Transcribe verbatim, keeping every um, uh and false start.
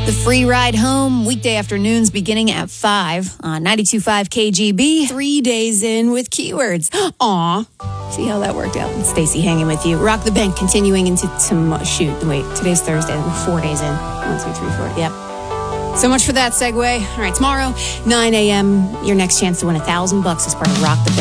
The free ride home, weekday afternoons beginning at five on ninety-two point five K G B. Three days in with keywords. Aw. See how that worked out. Stacey hanging with you. Rock the Bank continuing into tomorrow. Shoot, wait, today's Thursday. We're four days in. One, two, three, four. Yep. So much for that segue. All right, tomorrow, nine a.m., your next chance to win a thousand bucks as part of Rock the Bank.